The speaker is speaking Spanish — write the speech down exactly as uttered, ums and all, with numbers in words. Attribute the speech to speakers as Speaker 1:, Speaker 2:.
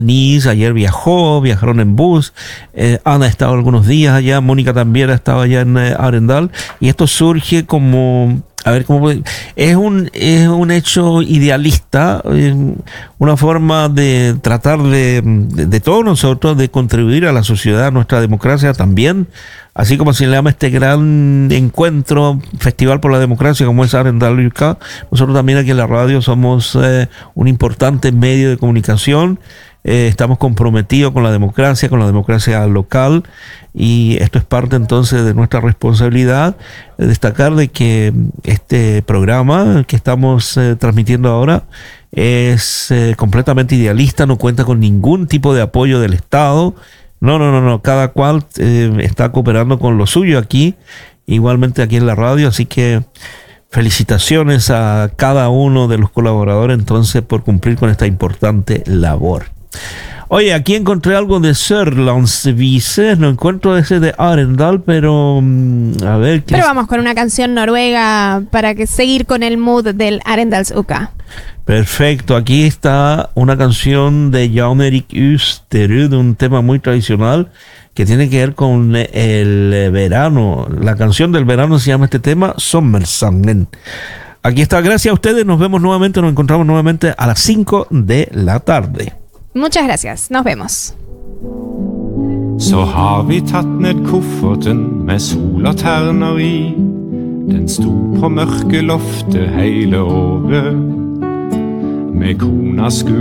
Speaker 1: Nice, ayer viajó, viajaron en bus. Eh, Ana ha estado algunos días allá, Mónica también ha estado allá en eh, Arendal. Y esto surge como, a ver, cómo puede- es un, es un hecho idealista, eh, una forma de tratar de, de, de todos nosotros de contribuir a la sociedad, a nuestra democracia también. Así como se le llama este gran encuentro, Festival por la Democracia, como es Arendal U K, nosotros también aquí en la radio somos eh, un importante medio de comunicación. Eh, estamos comprometidos con la democracia, con la democracia local, y esto es parte entonces de nuestra responsabilidad, eh, destacar de que este programa que estamos eh, transmitiendo ahora es eh, completamente idealista, no cuenta con ningún tipo de apoyo del Estado. No, no, no, no, cada cual eh, está cooperando con lo suyo aquí, igualmente aquí en la radio, así que felicitaciones a cada uno de los colaboradores entonces por cumplir con esta importante labor. Oye, aquí encontré algo de Sørlandsvise, no encuentro ese de Arendal, pero mm, a ver qué
Speaker 2: Pero
Speaker 1: es.
Speaker 2: vamos con una canción noruega para que seguir con el mood del Arendals U K.
Speaker 1: Perfecto, aquí está una canción de Jan Erik Usterud, un tema muy tradicional que tiene que ver con el verano. La canción del verano se llama este tema Sommersangen. Aquí está, gracias a ustedes, nos vemos nuevamente, nos encontramos nuevamente a las cinco de la tarde.
Speaker 2: Muchas gracias, nos vemos.
Speaker 3: Så har vi tatt ned kofferten med sol og terner i. Den sto på mørke loftet hele året. Med kona skulle